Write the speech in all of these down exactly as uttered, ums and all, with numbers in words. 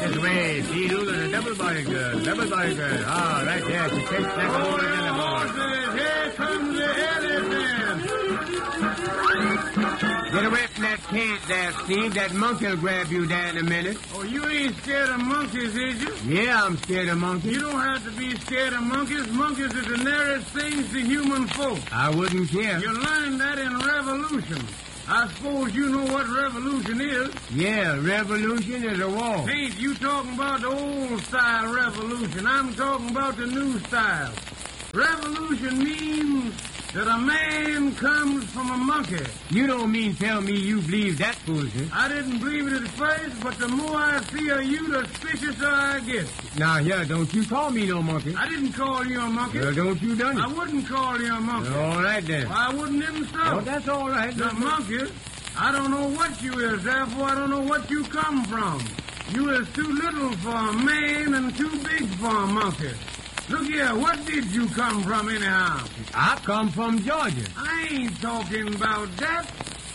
this way. See, Lula, the double-body girl. Double-body girl. Ah, oh, right there. She takes that over the board. Here comes the elephant. Get away from that cage there, Steve. That monkey will grab you there in a minute. Oh, you ain't scared of monkeys, is you? Yeah, I'm scared of monkeys. You don't have to be scared of monkeys. Monkeys are the nearest things to human folk. I wouldn't care. You learned that in revolution. I suppose you know what revolution is. Yeah, revolution is a war. Ain't you talking about the old-style revolution. I'm talking about the new style. Revolution means that a man comes from a monkey. You don't mean tell me you believe that foolishness. I didn't believe it at first, but the more I see of you, the suspiciouser I get. Now, here, don't you call me no monkey. I didn't call you a monkey. Well, don't you done it. I wouldn't call you a monkey. All right, then. Well, I wouldn't even so. Oh, that's all right. The monkey, I don't know what you is, therefore I don't know what you come from. You is too little for a man and too big for a monkey. Look here, what did you come from anyhow? I come from Georgia. I ain't talking about that.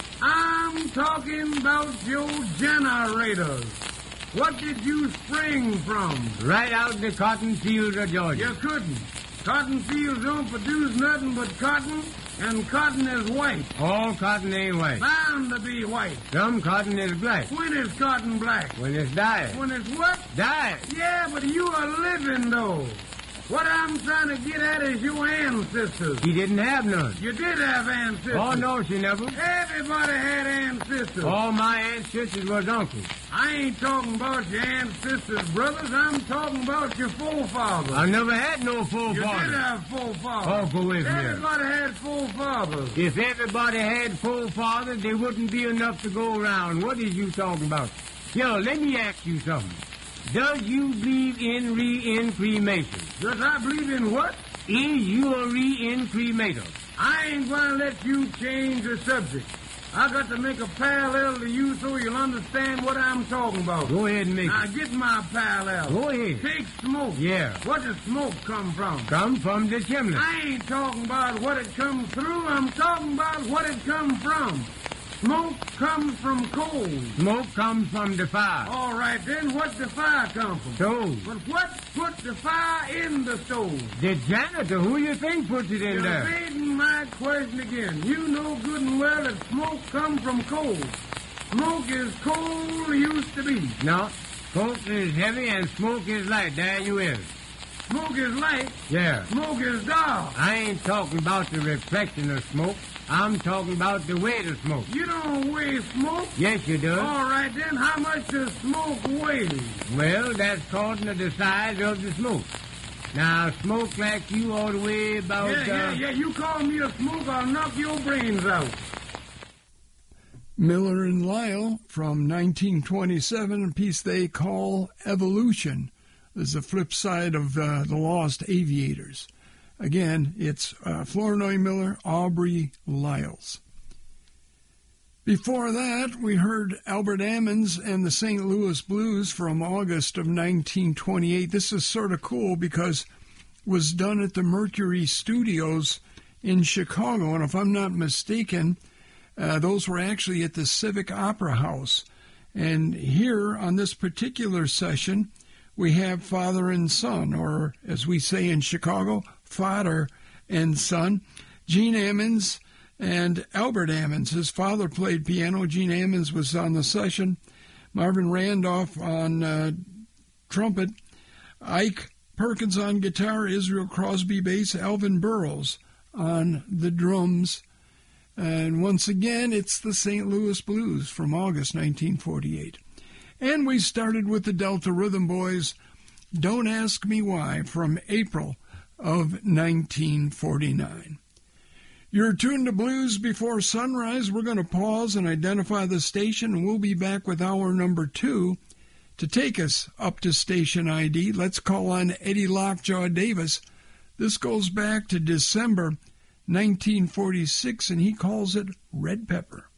I'm talking about your generators. What did you spring from? Right out in the cotton fields of Georgia. You couldn't. Cotton fields don't produce nothing but cotton, and cotton is white. All cotton ain't white. Bound to be white. Some cotton is black. When is cotton black? When it's dyed. When it's what? Dyed. Yeah, but you are living, though. What I'm trying to get at is your ancestors. He didn't have none. You did have ancestors. Oh, no, she never. Everybody had ancestors. All my ancestors was uncles. I ain't talking about your ancestors' brothers. I'm talking about your forefathers. I never had no forefathers. You did have forefathers. Oh, go away from here. Everybody had forefathers. If everybody had forefathers, there wouldn't be enough to go around. What is you talking about? Yo, let me ask you something. Does you believe in re-in-cremation? Does I believe in what? Is you a re-in-cremator? I ain't going to let you change the subject. I got to make a parallel to you so you'll understand what I'm talking about. Go ahead and make now, it. Now, get my parallel. Go ahead. Take smoke. Yeah. Where does smoke come from? Come from the chimney. I ain't talking about what it comes through. I'm talking about what it comes from. Smoke comes from coal. Smoke comes from the fire. All right, then what the fire come from? Stove. But what put the fire in the stove? The janitor. Who you think puts it in You're there? evading my question again. You know good and well that smoke comes from coal. Smoke is coal used to be. No. Smoke is heavy and smoke is light. There you is. Smoke is light. Yeah. Smoke is dark. I ain't talking about the reflection of smoke. I'm talking about the weight of smoke. You don't weigh smoke? Yes, you do. All right, then, how much does smoke weigh? Well, that's according to the size of the smoke. Now, smoke like you ought to weigh about... Yeah, yeah, uh, yeah. You call me a smoke, I'll knock your brains out. Miller and Lyle from nineteen twenty-seven, a piece they call Evolution. This is the flip side of uh, The Lost Aviators. Again, it's uh, Flournoy Miller, Aubrey Lyles. Before that, we heard Albert Ammons and the Saint Louis Blues from August of nineteen twenty-eight. This is sort of cool because it was done at the Mercury Studios in Chicago. And if I'm not mistaken, uh, those were actually at the Civic Opera House. And here on this particular session, we have father and son, or as we say in Chicago, father and son. Gene Ammons and Albert Ammons. His father played piano. Gene Ammons was on the session. Marvin Randolph on uh, trumpet. Ike Perkins on guitar. Israel Crosby bass. Alvin Burroughs on the drums. And once again, it's the Saint Louis Blues from August nineteen forty-eight. And we started with the Delta Rhythm Boys, Don't Ask Me Why, from April of nineteen forty-nine. You're tuned to Blues Before Sunrise. We're going to pause and identify the station, and we'll be back with hour number two. To take us up to station I D, let's call on Eddie Lockjaw Davis. This goes back to December nineteen forty-six, and he calls it Red Pepper.